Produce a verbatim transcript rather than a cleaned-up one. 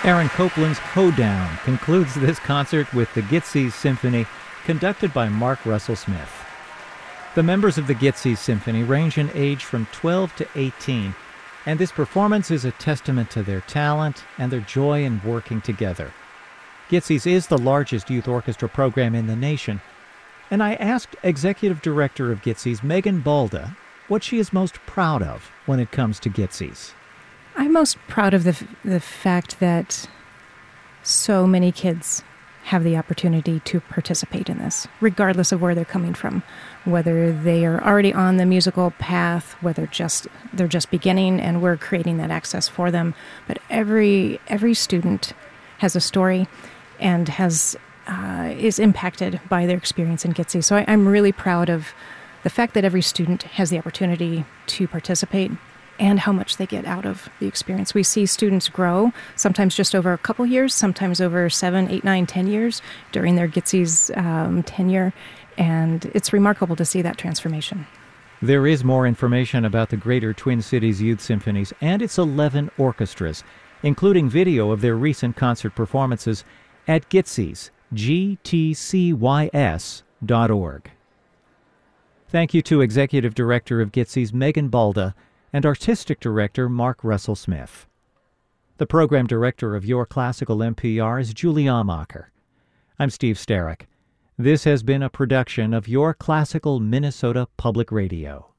Aaron Copland's Hoedown concludes this concert with the Gitzies Symphony, conducted by Mark Russell Smith. The members of the Gitzies Symphony range in age from twelve to eighteen, and this performance is a testament to their talent and their joy in working together. Gitzies is the largest youth orchestra program in the nation, and I asked Executive Director of Gitzies, Megan Balda, what she is most proud of when it comes to Gitzies. I'm most proud of the the fact that so many kids have the opportunity to participate in this, regardless of where they're coming from, whether they are already on the musical path, whether just they're just beginning, and we're creating that access for them. But every every student has a story and has uh, is impacted by their experience in Gitzies. So I, I'm really proud of the fact that every student has the opportunity to participate and how much they get out of the experience. We see students grow, sometimes just over a couple years, sometimes over seven, eight, nine, ten years during their Gitzies um, tenure, and it's remarkable to see that transformation. There is more information about the Greater Twin Cities Youth Symphonies and its eleven orchestras, including video of their recent concert performances at Gitzies, G T C Y S dot org. Thank you to Executive Director of Gitzies, Megan Balda, and Artistic Director Mark Russell Smith. The Program Director of Your Classical N P R is Julie Amacher. I'm Steve Starrick. This has been a production of Your Classical Minnesota Public Radio.